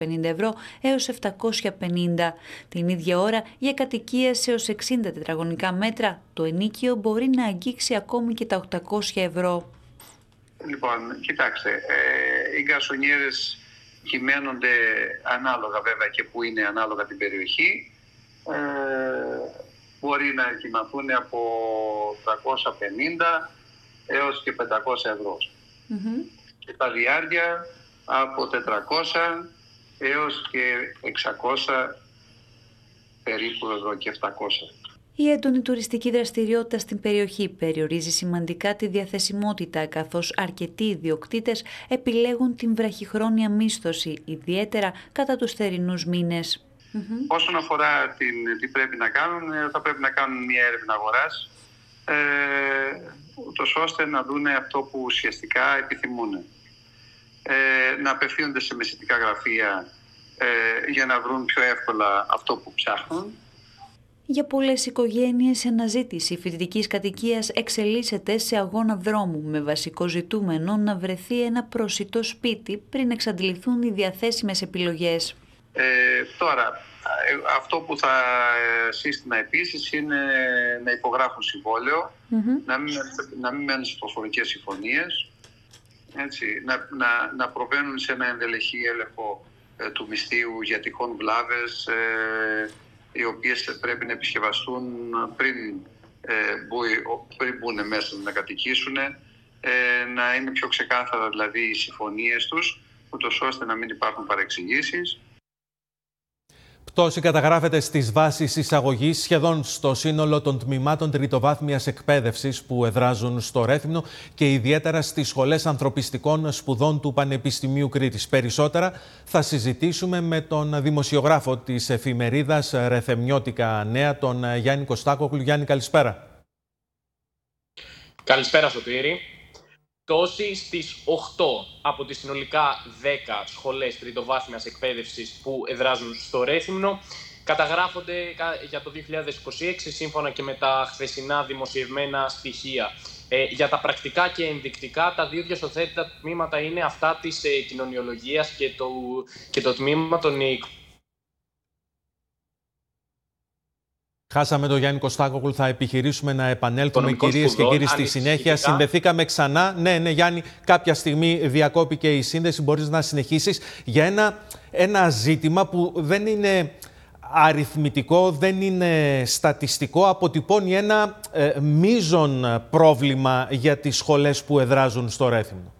ευρώ έως 750. Την ίδια ώρα, για κατοικίες έως 60 τετραγωνικά μέτρα, το ενοίκιο μπορεί να αγγίξει ακόμη και τα 800 ευρώ. Λοιπόν, κοιτάξτε, οι γκαρσονιέρες κυμαίνονται ανάλογα βέβαια και που είναι ανάλογα την περιοχή. Μπορεί να κυμαθούν από 350 έως και 500 ευρώ. Και τα διάρκεια από 400 έως και 600 περίπου ευρώ και 700. Η έντονη τουριστική δραστηριότητα στην περιοχή περιορίζει σημαντικά τη διαθεσιμότητα, καθώς αρκετοί ιδιοκτήτες επιλέγουν την βραχυχρόνια μίσθωση, ιδιαίτερα κατά τους θερινούς μήνες. Όσον αφορά τι πρέπει να κάνουν, θα πρέπει να κάνουν μια έρευνα αγοράς, ούτως ώστε να δουν αυτό που ουσιαστικά επιθυμούν. Να απευθύνονται σε μεσητικά γραφεία για να βρουν πιο εύκολα αυτό που ψάχνουν. Για πολλές οικογένειες, η αναζήτηση φοιτητικής κατοικίας εξελίσσεται σε αγώνα δρόμου, με βασικό ζητούμενο να βρεθεί ένα προσιτό σπίτι πριν εξαντληθούν οι διαθέσιμες επιλογές. Τώρα, αυτό που θα σύστηνα επίσης είναι να υπογράφουν συμβόλαιο, να μην μένουν σε προφορικές συμφωνίες, έτσι, να προβαίνουν σε ένα ενδελεχή έλεγχο του μισθείου για τυχόν βλάβες, οι οποίες πρέπει να επισκευαστούν πριν μπουν μέσα να κατοικήσουν, να είναι πιο ξεκάθαρα δηλαδή οι συμφωνίες τους, ούτως ώστε να μην υπάρχουν παρεξηγήσεις. Πτώση καταγράφεται στις βάσεις εισαγωγής σχεδόν στο σύνολο των τμήματων τριτοβάθμιας εκπαίδευσης που εδράζουν στο Ρέθυμνο και ιδιαίτερα στις σχολές ανθρωπιστικών σπουδών του Πανεπιστημίου Κρήτης. Περισσότερα θα συζητήσουμε με τον δημοσιογράφο της εφημερίδας Ρεθεμνιώτικα Νέα, τον Γιάννη Κωστάκογλου. Γιάννη, καλησπέρα. Καλησπέρα, Σωτήρη. Πτώση στις 8 από τις συνολικά 10 σχολές τριτοβάθμιας εκπαίδευσης που εδράζουν στο Ρέθυμνο καταγράφονται για το 2026 σύμφωνα και με τα χθεσινά δημοσιευμένα στοιχεία. Για τα πρακτικά και ενδεικτικά, τα δύο διασωθέτητα τμήματα είναι αυτά της κοινωνιολογίας και το τμήμα των Χάσαμε τον Γιάννη Κωστάκογλου, θα επιχειρήσουμε να επανέλθουμε, κυρίες και κύριοι, στη συνέχεια. Συνδεθήκαμε ξανά. Ναι, Γιάννη, κάποια στιγμή διακόπηκε η σύνδεση. Μπορείς να συνεχίσεις για ένα ζήτημα που δεν είναι αριθμητικό, δεν είναι στατιστικό. Αποτυπώνει ένα μείζον πρόβλημα για τις σχολές που εδράζουν στο Ρέθυμνο.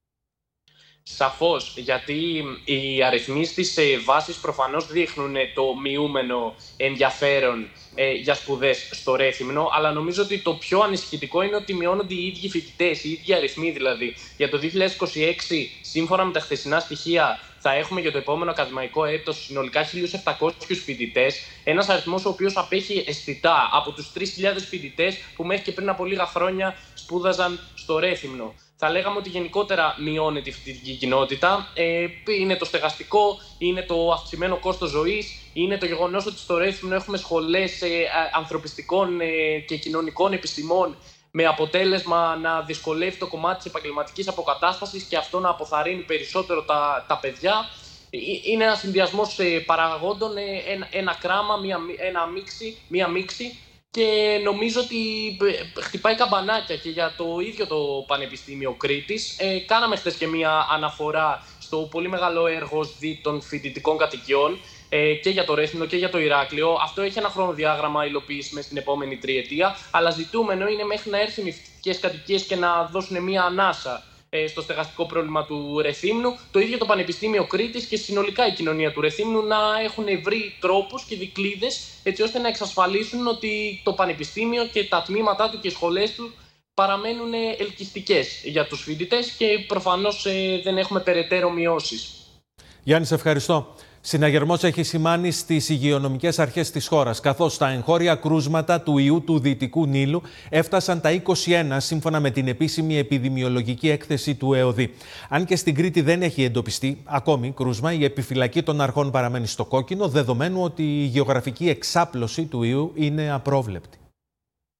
Σαφώς, γιατί οι αριθμοί στις βάσεις προφανώς δείχνουν το μειούμενο ενδιαφέρον για σπουδές στο Ρέθυμνο, αλλά νομίζω ότι το πιο ανησυχητικό είναι ότι μειώνονται οι ίδιοι φοιτητές, οι ίδιοι αριθμοί δηλαδή. Για το 2026, σύμφωνα με τα χθεσινά στοιχεία, θα έχουμε για το επόμενο ακαδημαϊκό έτος συνολικά 1.700 φοιτητές, ένας αριθμός ο οποίος απέχει αισθητά από τους 3.000 φοιτητές που μέχρι και πριν από λίγα χρόνια σπούδαζαν στο Ρέθυμνο. Θα λέγαμε ότι γενικότερα μειώνεται η φοιτητική κοινότητα. Είναι το στεγαστικό, είναι το αυξημένο κόστος ζωής, είναι το γεγονός ότι στο Ρέθυμνο έχουμε σχολές ανθρωπιστικών και κοινωνικών επιστημών, με αποτέλεσμα να δυσκολεύει το κομμάτι της επαγγελματικής αποκατάστασης και αυτό να αποθαρρύνει περισσότερο τα παιδιά. Είναι ένας συνδυασμός παραγόντων, ένα κράμα, μία μίξη. Και νομίζω ότι χτυπάει καμπανάκια και για το ίδιο το Πανεπιστήμιο Κρήτης. Κάναμε χθες και μία αναφορά στο πολύ μεγάλο έργο των φοιτητικών κατοικιών και για το Ρέθυμνο και για το Ηράκλειο. Αυτό έχει ένα χρονοδιάγραμμα υλοποίηση μες στην επόμενη τριετία, αλλά ζητούμενο είναι μέχρι να έρθουν οι φοιτητικές κατοικίες και να δώσουν μία ανάσα στο στεγαστικό πρόβλημα του Ρεθύμνου. Το ίδιο το Πανεπιστήμιο Κρήτης και συνολικά η κοινωνία του Ρεθύμνου να έχουν βρει τρόπους και δικλείδες έτσι ώστε να εξασφαλίσουν ότι το Πανεπιστήμιο και τα τμήματά του και οι σχολές του παραμένουν ελκυστικές για τους φοιτητές και προφανώς δεν έχουμε περαιτέρω μειώσεις. Γιάννη, σε ευχαριστώ. Συναγερμός έχει σημάνει στις υγειονομικές αρχές της χώρας, καθώς τα εγχώρια κρούσματα του ιού του Δυτικού Νείλου έφτασαν τα 21 σύμφωνα με την επίσημη επιδημιολογική έκθεση του ΕΟΔΗ. Αν και στην Κρήτη δεν έχει εντοπιστεί ακόμη κρούσμα, η επιφυλακή των αρχών παραμένει στο κόκκινο, δεδομένου ότι η γεωγραφική εξάπλωση του ιού είναι απρόβλεπτη.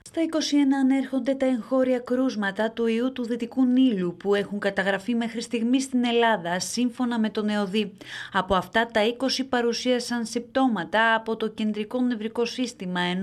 Στα 21 ανέρχονται τα εγχώρια κρούσματα του ιού του Δυτικού Νείλου που έχουν καταγραφεί μέχρι στιγμή στην Ελλάδα, σύμφωνα με τον ΕΟΔΗ. Από αυτά, τα 20 παρουσίασαν συμπτώματα από το κεντρικό νευρικό σύστημα,